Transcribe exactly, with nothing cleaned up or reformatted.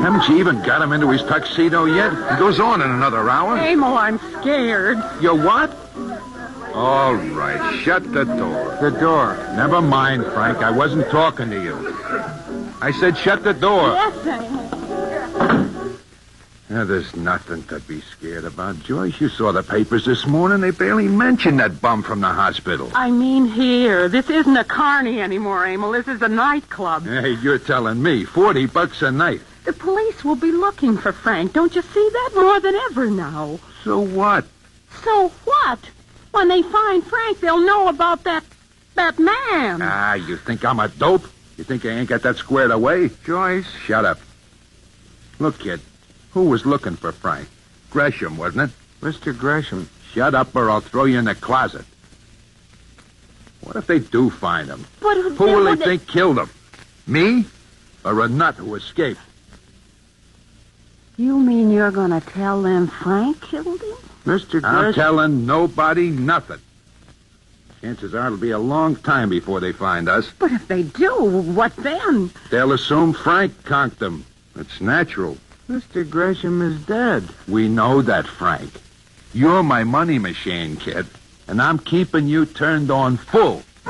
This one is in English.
Haven't you even got him into his tuxedo yet? It goes on in another hour. Emil, I'm scared. You're what? All right, shut the door. The door. Never mind, Frank. I wasn't talking to you. I said shut the door. Yes, Emil. Yeah, there's nothing to be scared about, Joyce. You saw the papers this morning. They barely mentioned that bum from the hospital. I mean here. This isn't a carny anymore, Emil. This is a nightclub. Hey, you're telling me. Forty bucks a night. The police will be looking for Frank. Don't you see that? More than ever now. So what? So what? When they find Frank, they'll know about that... that man. Ah, you think I'm a dope? You think I ain't got that squared away? Joyce, shut up. Look, kid. Who was looking for Frank? Gresham, wasn't it? Mister Gresham. Shut up or I'll throw you in the closet. What if they do find him? But who will they, they think killed him? Me? Or a nut who escaped? You mean you're going to tell them Frank killed him? Mister Gresham... I'm telling nobody nothing. Chances are it'll be a long time before they find us. But if they do, what then? They'll assume Frank conked them. It's natural. Mister Gresham is dead. We know that, Frank. You're my money machine, kid. And I'm keeping you turned on full.